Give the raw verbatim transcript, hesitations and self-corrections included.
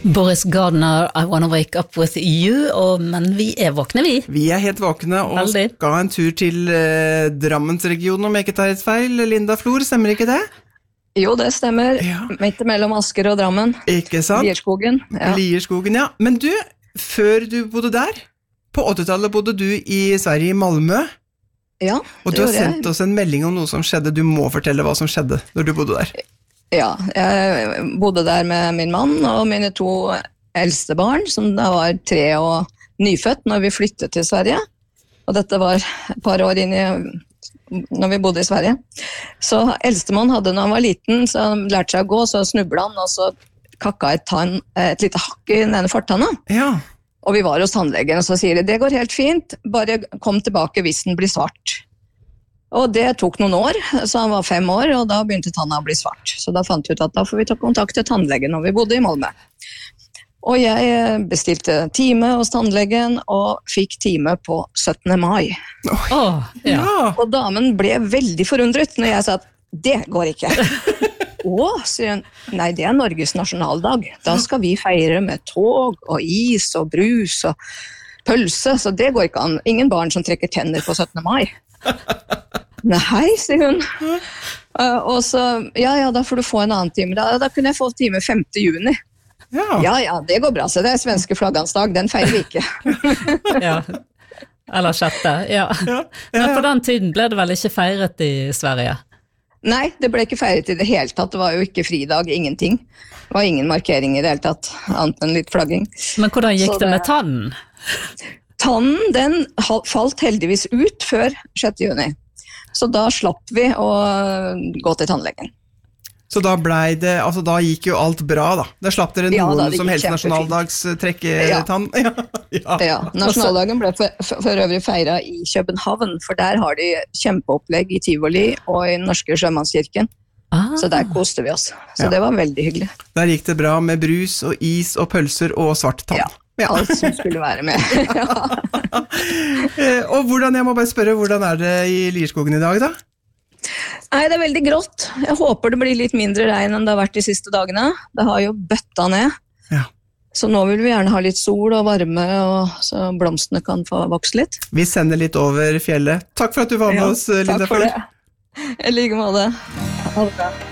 Boris Gardner, I Wanna Wake Up With You, og, men vi er våkne vi. Vi er helt våkne og Veldig. skal en tur til eh, Drammensregionen om jeg ikke tar et feil. Linda Flor, stemmer ikke det? Jo, det stemmer. Ja. Midt mellom Asker og Drammen. Ikke sant? Lierskogen. Ja. Lierskogen, ja. Men du, før du bodde der, på åttitallet bodde du i Sverige, i Malmö. Ja, Og du har sendt oss en melding om noe som skjedde. Du må fortelle hva som skjedde når du bodde der. Ja, jeg bodde der med min mann og mine to eldste barn, som da var tre og nyfødt når vi flyttet til Sverige. Og dette var et par år inn i, når vi bodde i Sverige. Så eldstemann hadde, når han var liten, så han lærte seg å gå, så snublet han, og så kakka et, tann, et lite hakk i den ene fortanna. Ja. Og vi var hos tannlegen, og så sier de, det går helt fint, bare kom tilbake hvis den blir svart. Og det tok noen år, så han var fem år, og da begynte tanna å bli svart. Så da fant vi ut at da får vi ta kontakt til tannlegen når vi bodde i Malmö. Og jeg bestilte time hos tannlegen, og fikk time på syttende mai. Åh, ja. Ja. Og damen ble veldig forundret når jeg sa at det går ikke. Å, sier hun, nei, det er Norges nasjonaldag. Da skal vi feire med tog og is og brus og pølse, så det går ikke an. Ingen barn som trekker tenner på syttende mai. Nei, sier hun. Uh, og så, ja, ja, da får du få en annen time. Da, da kunne jeg få time femte juni. Ja. Ja, ja, det går bra, så det er svenske flaggansdag, den feirer vi ikke. ja. Eller sjette, ja. Ja, ja, Men ja. på den tiden ble det vel ikke feiret i Sverige? Nei, det ble ikke feiret i det hele tatt, det var jo ikke fridag, ingenting. Det var ingen markering i det hele tatt, annet enn litt flagging. Men hvordan gikk Så det det- med tannen? Tannen, den hal- falt heldigvis ut før sjette juni. Så da slapp vi å gå til tannlegen. Så da blei det, altså da gikk jo alt bra da. Da slapp dere Ja, noen da, det som gikk helst nasjonaldags trekketann. Ja. Ja. Ja, nasjonaldagen ble for, for, for øvrig feiret i København, for der har de kjempeopplegg i Tivoli og i Norske Sjømannskirken. Ah. Så der koste vi oss. Så Ja. det var veldig hyggelig. Der gikk det bra med brus og is og pølser og svart tann. Ja, Ja. alt som skulle være med. Ja. Eh, Og hvordan, jeg må bare spørre, hvordan er det i Lierskogen i dag da? Nei, det er veldig grått. Jeg håper det blir litt mindre regn enn det har vært de siste dagene. Det har jo bøtta ned. Ja. Så nå vil vi gjerne ha litt sol og varme, og så blomstene kan få vokse litt. Vi sender litt over fjellet. Takk for at du var med Ja, oss, Linda takk for Flor. det. I like måte. Ha det bra.